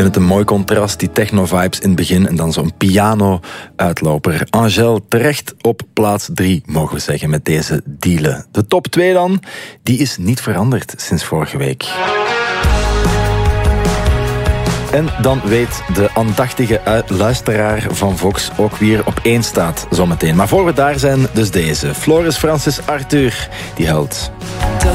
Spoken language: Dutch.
vind het een mooi contrast, die techno-vibes in het begin en dan zo'n piano-uitloper. Angèle terecht op plaats 3, mogen we zeggen, met deze dealen. De top 2 dan, die is niet veranderd sinds vorige week. En dan weet de aandachtige luisteraar van Vox ook wie er op 1 staat zometeen. Maar voor we daar zijn, dus deze. Floris Francis Arthur, die held.